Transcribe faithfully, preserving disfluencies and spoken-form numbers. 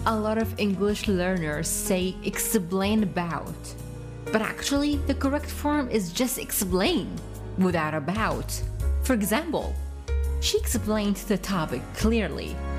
A lot of English learners say explain about, but actually the correct form is just explain without about. For example, she explained the topic clearly.